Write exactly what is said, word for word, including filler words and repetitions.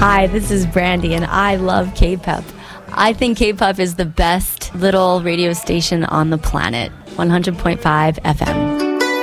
Hi, this is Brandy, and I love K-P E P. I think K P E P is the best little radio station on the planet. one hundred point five F M.